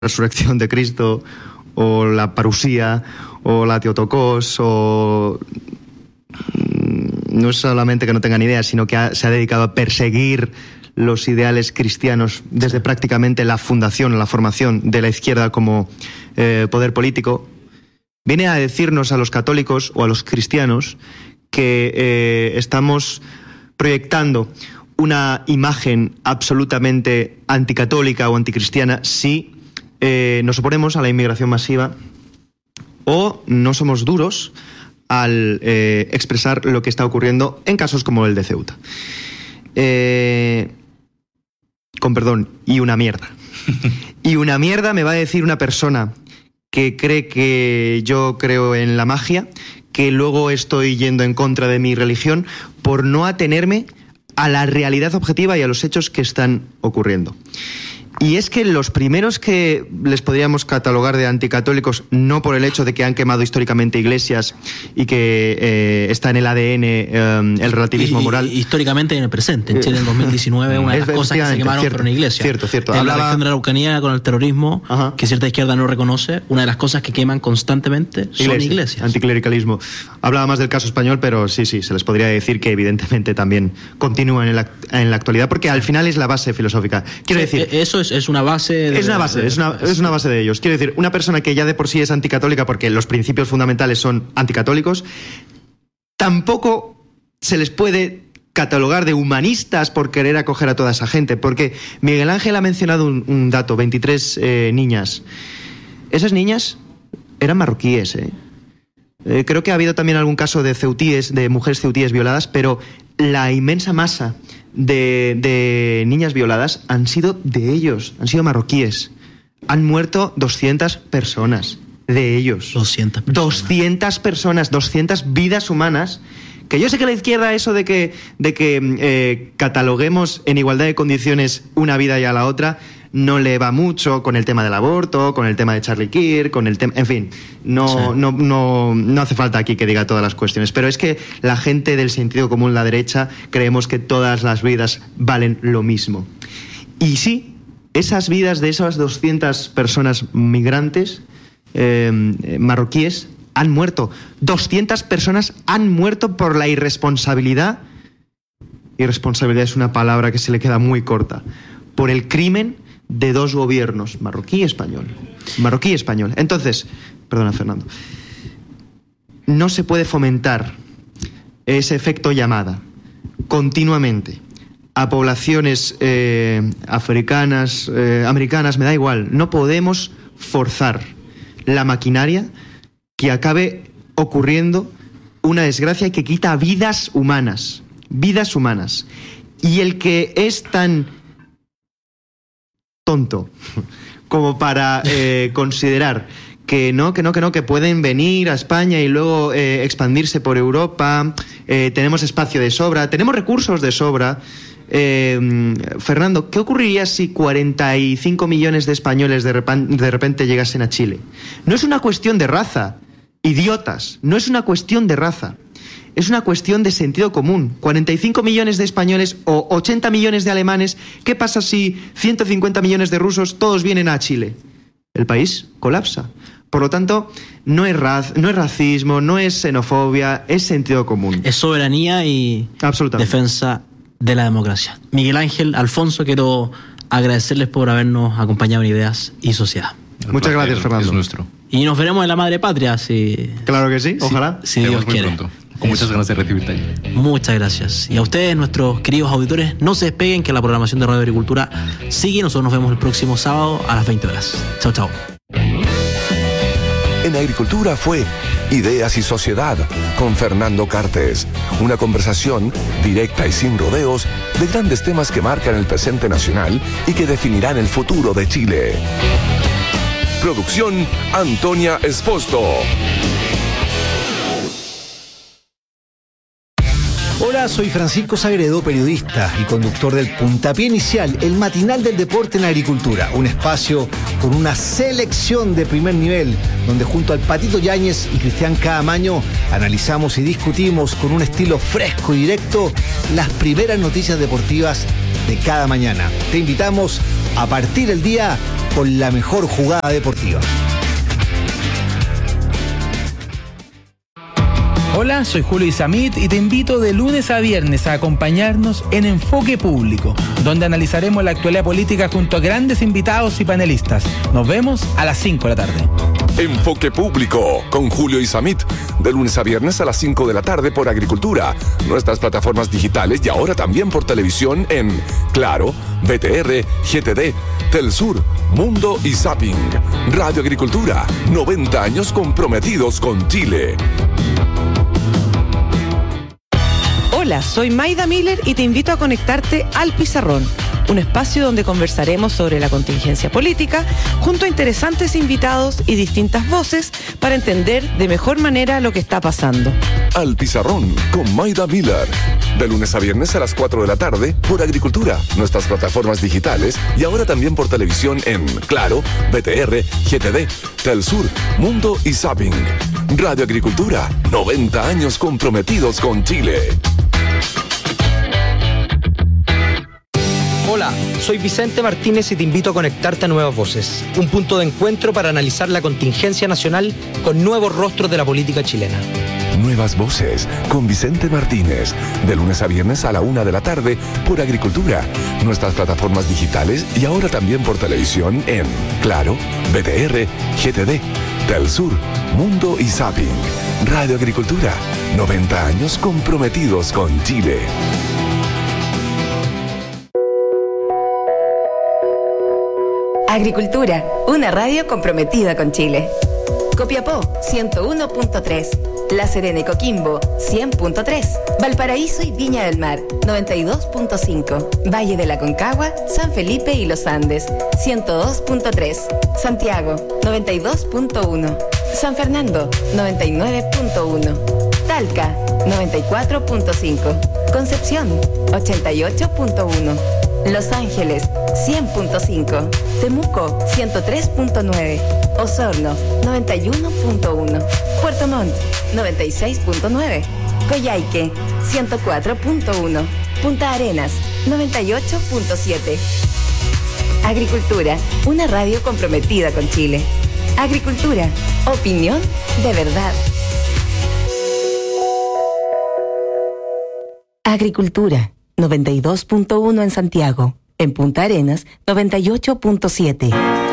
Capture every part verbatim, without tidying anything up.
resurrección de Cristo, o la parusía, o la Teotokos, o no es solamente que no tengan ideas, sino que ha, se ha dedicado a perseguir los ideales cristianos desde prácticamente la fundación, la formación de la izquierda como eh, poder político, viene a decirnos a los católicos o a los cristianos que eh, estamos proyectando una imagen absolutamente anticatólica o anticristiana si eh, nos oponemos a la inmigración masiva o no somos duros al eh, expresar lo que está ocurriendo en casos como el de Ceuta. Eh, con perdón, y una mierda. Y una mierda me va a decir una persona que cree que yo creo en la magia, que luego estoy yendo en contra de mi religión por no atenerme a la realidad objetiva y a los hechos que están ocurriendo. Y es que los primeros que les podríamos catalogar de anticatólicos, no por el hecho de que han quemado históricamente iglesias y que eh, está en el A D N eh, el relativismo y, moral. Y, históricamente en el presente. En Chile en dos mil diecinueve una de las cosas que se quemaron cierto, fueron iglesias. Cierto, cierto. En Hablaba... la región de la Araucanía con el terrorismo, ajá, que cierta izquierda no reconoce, una de las cosas que queman constantemente son iglesias. iglesias. Anticlericalismo. Hablaba más del caso español, pero sí, sí, se les podría decir que evidentemente también continúan en la, en la actualidad, porque al final es la base filosófica. Quiero sí, decir... Eso es, es una base... De, es una base, es una, es una base de ellos. Quiero decir, una persona que ya de por sí es anticatólica porque los principios fundamentales son anticatólicos, tampoco se les puede catalogar de humanistas por querer acoger a toda esa gente, porque Miguel Ángel ha mencionado un, un dato, veintitrés eh, niñas. Esas niñas eran marroquíes, ¿eh? Eh, creo que ha habido también algún caso de ceutíes, de mujeres ceutíes violadas, pero la inmensa masa de, de niñas violadas han sido de ellos, han sido marroquíes. Han muerto doscientas personas de ellos. doscientas personas. doscientas personas, doscientas vidas humanas. Que yo sé que la izquierda, eso de que, de que eh, cataloguemos en igualdad de condiciones una vida y a la otra, no le va mucho con el tema del aborto, con el tema de Charlie Kirk, con el tema... En fin, no, sí. no, no, no hace falta aquí que diga todas las cuestiones. Pero es que la gente del sentido común, la derecha, creemos que todas las vidas valen lo mismo. Y sí, esas vidas de esas doscientas personas migrantes eh, marroquíes han muerto. doscientas personas han muerto por la irresponsabilidad. Irresponsabilidad es una palabra que se le queda muy corta. Por el crimen de dos gobiernos, marroquí y español. Marroquí y español. Entonces, perdona, Fernando, no se puede fomentar ese efecto llamada continuamente a poblaciones eh, africanas, eh, americanas, me da igual. No podemos forzar la maquinaria que acabe ocurriendo una desgracia que quita vidas humanas. Vidas humanas. Y el que es tan tonto como para eh, considerar que no, que no, que no, que pueden venir a España y luego eh, expandirse por Europa, eh, tenemos espacio de sobra, tenemos recursos de sobra. Eh, Fernando, ¿qué ocurriría si cuarenta y cinco millones de españoles de repente, de repente llegasen a Chile? No es una cuestión de raza, idiotas, no es una cuestión de raza. Es una cuestión de sentido común. cuarenta y cinco millones de españoles o ochenta millones de alemanes, ¿qué pasa si ciento cincuenta millones de rusos todos vienen a Chile? El país colapsa. Por lo tanto, no es, raz, no es racismo, no es xenofobia, es sentido común. Es soberanía y defensa de la democracia. Miguel Ángel, Alfonso, quiero agradecerles por habernos acompañado en Ideas y Sociedad. El Muchas gracias, Fernando. Es nuestro. Y nos veremos en la Madre Patria, si... Claro que sí, ojalá. Si, si Dios muy quiere. Pronto. Con muchas ganas de recibirte ahí. Muchas gracias. Y a ustedes, nuestros queridos auditores, no se despeguen, que la programación de Radio Agricultura sigue. Nosotros nos vemos el próximo sábado a las veinte horas. Chao, chao. En Agricultura fue Ideas y Sociedad con Fernando Cartes. Una conversación directa y sin rodeos de grandes temas que marcan el presente nacional y que definirán el futuro de Chile. Producción Antonia Esposto. Hola, soy Francisco Sagredo, periodista y conductor del Puntapié Inicial, el matinal del deporte en agricultura. Un espacio con una selección de primer nivel, donde junto al Patito Yáñez y Cristian Caamaño analizamos y discutimos con un estilo fresco y directo las primeras noticias deportivas de cada mañana. Te invitamos a partir del día con la mejor jugada deportiva. Hola, soy Julio Isamit y te invito de lunes a viernes a acompañarnos en Enfoque Público, donde analizaremos la actualidad política junto a grandes invitados y panelistas. Nos vemos a las cinco de la tarde. Enfoque Público con Julio Isamit, de lunes a viernes a las cinco de la tarde por Agricultura, nuestras plataformas digitales y ahora también por televisión en Claro, B T R, G T D, Telsur, Mundo y Zapping. Radio Agricultura, noventa años comprometidos con Chile. Hola, soy Maida Miller y te invito a conectarte al Pizarrón, un espacio donde conversaremos sobre la contingencia política junto a interesantes invitados y distintas voces para entender de mejor manera lo que está pasando. Al Pizarrón con Maida Miller, de lunes a viernes a las cuatro de la tarde por Agricultura, nuestras plataformas digitales y ahora también por televisión en Claro, B T R, G T D, Telsur, Mundo y Zapping. Radio Agricultura, noventa años comprometidos con Chile. Hola, soy Vicente Martínez y te invito a conectarte a Nuevas Voces, un punto de encuentro para analizar la contingencia nacional con nuevos rostros de la política chilena. Nuevas Voces con Vicente Martínez, de lunes a viernes a la una de la tarde por Agricultura, nuestras plataformas digitales y ahora también por televisión en Claro, B T R, G T D, Telsur, Mundo y Zapping. Radio Agricultura, noventa años comprometidos con Chile. Agricultura, una radio comprometida con Chile. Copiapó, ciento uno punto tres. La Serena y Coquimbo, cien punto tres. Valparaíso y Viña del Mar, noventa y dos punto cinco. Valle de la Concagua, San Felipe y Los Andes, ciento dos punto tres. Santiago, noventa y dos punto uno. San Fernando, noventa y nueve punto uno. Talca, noventa y cuatro punto cinco. Concepción, ochenta y ocho punto uno. Los Ángeles, cien punto cinco. Temuco, ciento tres punto nueve. Osorno, noventa y uno punto uno. Puerto Montt, noventa y seis punto nueve. Coyhaique, ciento cuatro punto uno. Punta Arenas, noventa y ocho punto siete. Agricultura, una radio comprometida con Chile. Agricultura, opinión de verdad. Agricultura, noventa y dos punto uno en Santiago. En Punta Arenas, noventa y ocho punto siete.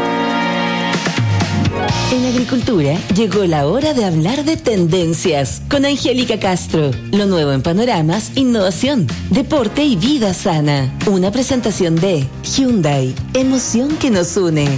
En Agricultura llegó la hora de hablar de tendencias con Angélica Castro. Lo nuevo en panoramas, innovación, deporte y vida sana. Una presentación de Hyundai, emoción que nos une.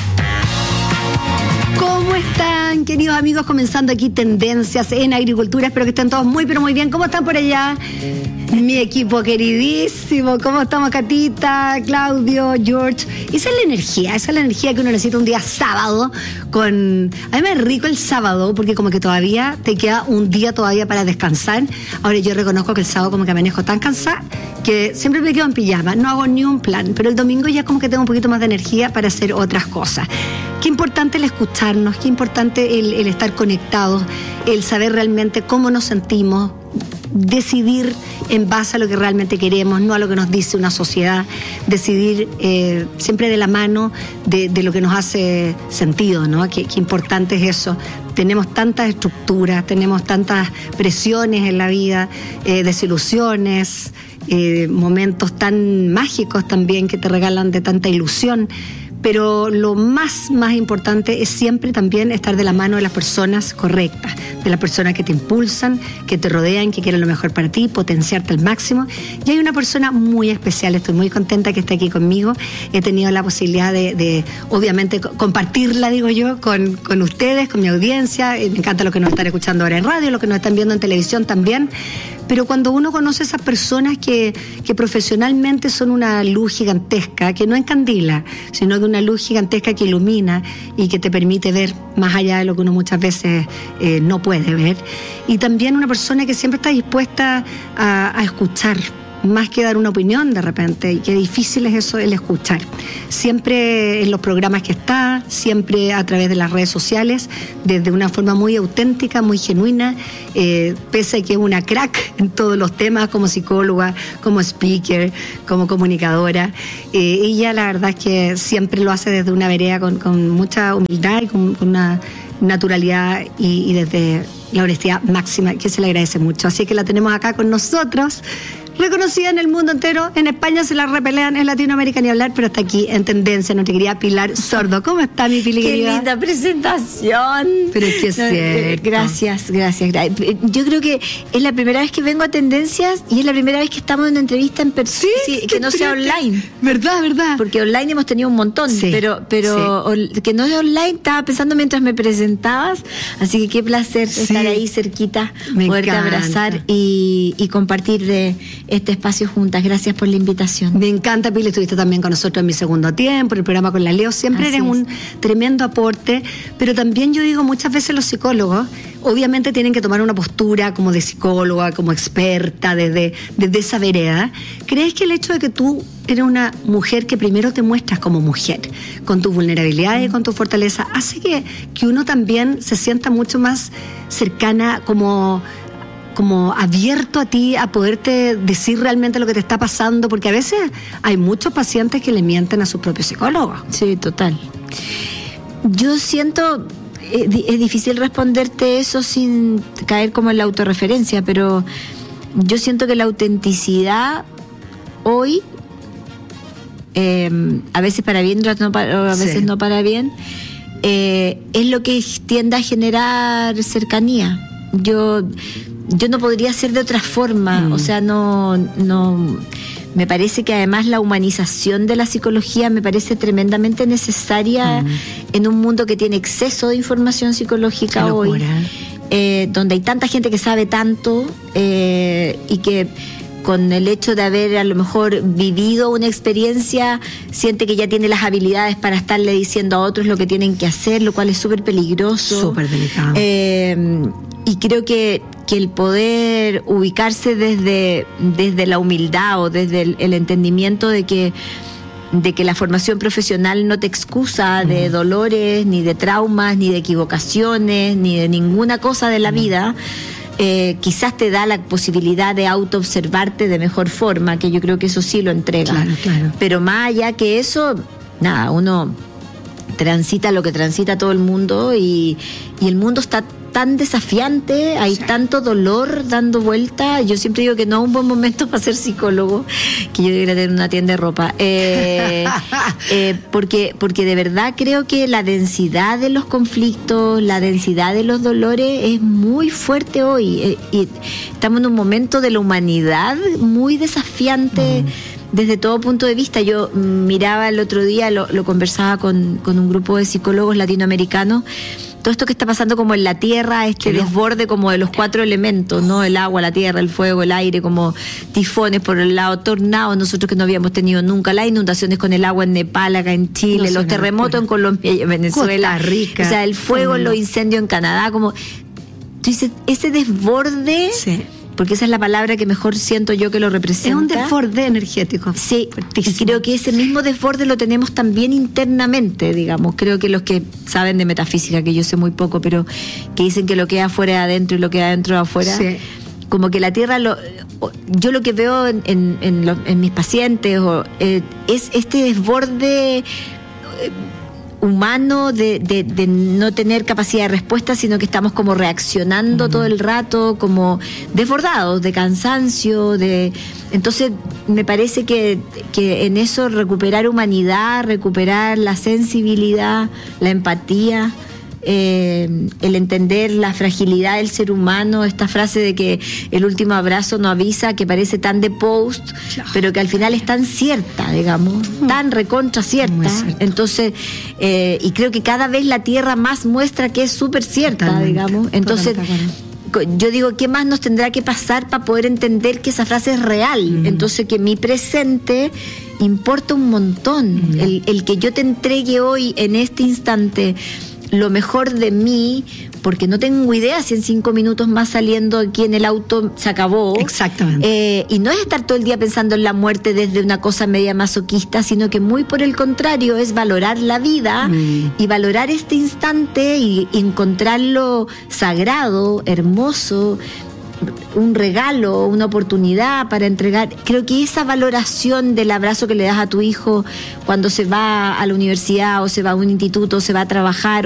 ¿Cómo están, queridos amigos? Comenzando aquí Tendencias en Agricultura. Espero que estén todos muy, pero muy bien. ¿Cómo están por allá? Mi equipo queridísimo. ¿Cómo estamos, Catita, Claudio, George? Esa es la energía, esa es la energía que uno necesita un día sábado con... A mí me es rico el sábado porque como que todavía te queda un día todavía para descansar. Ahora yo reconozco que el sábado como que manejo tan cansada que siempre me quedo en pijama, no hago ni un plan, pero el domingo ya como que tengo un poquito más de energía para hacer otras cosas. Qué importante el escucharnos, qué importante el, el estar conectados, el saber realmente cómo nos sentimos, decidir en base a lo que realmente queremos, no a lo que nos dice una sociedad, decidir eh, siempre de la mano de, de lo que nos hace sentido, ¿no? Qué, qué importante es eso. Tenemos tantas estructuras, tenemos tantas presiones en la vida, eh, desilusiones, eh, momentos tan mágicos también que te regalan de tanta ilusión. Pero lo más, más importante es siempre también estar de la mano de las personas correctas, de las personas que te impulsan, que te rodean, que quieren lo mejor para ti, potenciarte al máximo. Y hay una persona muy especial, estoy muy contenta que esté aquí conmigo. He tenido la posibilidad de, de obviamente, compartirla, digo yo, con, con ustedes, con mi audiencia. Me encanta lo que nos están escuchando ahora en radio, lo que nos están viendo en televisión también. Pero cuando uno conoce a esas personas que, que profesionalmente son una luz gigantesca, que no encandila, sino que una luz gigantesca que ilumina y que te permite ver más allá de lo que uno muchas veces eh, no puede ver. Y también una persona que siempre está dispuesta a, a escuchar, más que dar una opinión de repente, y qué difícil es eso, el escuchar. Siempre en los programas que está, siempre a través de las redes sociales, desde una forma muy auténtica, muy genuina, eh, pese a que es una crack en todos los temas, como psicóloga, como speaker, como comunicadora. Eh, ella la verdad es que siempre lo hace desde una vereda con, con mucha humildad y con, con una naturalidad y, y desde la honestidad máxima, que se le agradece mucho. Así que la tenemos acá con nosotros, reconocida en el mundo entero. En España se la repelean, en Latinoamérica ni hablar, pero está aquí en tendencia nuestra querida Pilar Sordo. ¿Cómo está, mi Pili, qué querida? Linda presentación. Pero es que es no, cierto. Gracias, gracias, gracias. Yo creo que es la primera vez que vengo a Tendencias y es la primera vez que estamos en una entrevista en persona, sí, que no sea online. Verdad, verdad. Porque online hemos tenido un montón, sí, pero pero sí. Que no sea online, estaba pensando mientras me presentabas, así que qué placer sí. estar ahí cerquita, me poderte encanta. abrazar y, y compartir de este espacio juntas. Gracias por la invitación. Me encanta, Pili, estuviste también con nosotros en Mi Segundo Tiempo, en el programa con la Leo, siempre Así eres es. un tremendo aporte, pero también yo digo, muchas veces los psicólogos obviamente tienen que tomar una postura como de psicóloga, como experta, desde, desde esa vereda. ¿Crees que el hecho de que tú eres una mujer que primero te muestras como mujer, con tus vulnerabilidades y con tu fortaleza, hace que, que uno también se sienta mucho más cercana, como... como abierto a ti, a poderte decir realmente lo que te está pasando? Porque a veces hay muchos pacientes que le mienten a su propio psicólogo. Sí, total. Yo siento, eh, es difícil responderte eso sin caer como en la autorreferencia, pero yo siento que la autenticidad hoy, eh, a veces para bien, no para, a veces sí. no para bien, eh, es lo que tiende a generar cercanía. Yo... Yo no podría ser de otra forma, mm. o sea, no, no, me parece que además la humanización de la psicología me parece tremendamente necesaria mm. en un mundo que tiene exceso de información psicológica hoy, eh, donde hay tanta gente que sabe tanto eh, y que con el hecho de haber a lo mejor vivido una experiencia, siente que ya tiene las habilidades para estarle diciendo a otros lo que tienen que hacer, lo cual es súper peligroso. Súper delicado. Eh, y creo que, que el poder ubicarse desde, desde la humildad o desde el, el entendimiento de que, de que la formación profesional no te excusa mm. de dolores, ni de traumas, ni de equivocaciones, ni de ninguna cosa de la mm. vida, Eh, quizás te da la posibilidad de autoobservarte de mejor forma, que yo creo que eso sí lo entrega. Claro, claro. Pero más allá que eso, nada, uno transita lo que transita todo el mundo y, y el mundo está tan desafiante, hay sí. tanto dolor dando vuelta. Yo siempre digo que no es un buen momento para ser psicólogo, que yo debería tener una tienda de ropa, eh, eh, porque, porque de verdad creo que la densidad de los conflictos, la densidad de los dolores es muy fuerte hoy, eh, y estamos en un momento de la humanidad muy desafiante mm. desde todo punto de vista. Yo miraba el otro día, lo, lo conversaba con, con un grupo de psicólogos latinoamericanos, todo esto que está pasando como en la tierra, este Claro. desborde como de los cuatro elementos, ¿no? El agua, la tierra, el fuego, el aire, como tifones por el lado, tornados, nosotros que no habíamos tenido nunca, las inundaciones con el agua en Nepal, acá en Chile, no los terremotos en Colombia y en Venezuela, Costa Rica, o sea, el fuego, oh, no. los incendios en Canadá, como tú dices, ese desborde, sí. porque esa es la palabra que mejor siento yo que lo representa. Es un desborde energético. Sí, y creo que ese mismo desborde lo tenemos también internamente, digamos. Creo que los que saben de metafísica, que yo sé muy poco, pero que dicen que lo que hay afuera es adentro y lo que hay adentro es afuera, sí. como que la Tierra, lo, yo lo que veo en, en, en, lo, en mis pacientes o, eh, es este desborde... Eh, humano de, de, de no tener capacidad de respuesta, sino que estamos como reaccionando uh-huh. todo el rato, como desbordados de cansancio, de entonces me parece que, que en eso recuperar humanidad, recuperar la sensibilidad, la empatía, eh, el entender la fragilidad del ser humano, esta frase de que el último abrazo no avisa, que parece tan de post, claro. pero que al final es tan cierta, digamos, mm. tan recontra cierta. Entonces, eh, y creo que cada vez la Tierra más muestra que es súper cierta, totalmente, digamos. Entonces, yo digo, ¿qué más nos tendrá que pasar para poder entender que esa frase es real? Mm. Entonces, que mi presente importa un montón. Mm. El, el que yo te entregue hoy, en este instante, lo mejor de mí, porque no tengo idea si en cinco minutos más saliendo aquí en el auto se acabó. Exactamente. Eh, y no es estar todo el día pensando en la muerte desde una cosa media masoquista, sino que muy por el contrario es valorar la vida mm. y valorar este instante y, y encontrarlo sagrado, hermoso, un regalo, una oportunidad para entregar. Creo que esa valoración del abrazo que le das a tu hijo cuando se va a la universidad o se va a un instituto o se va a trabajar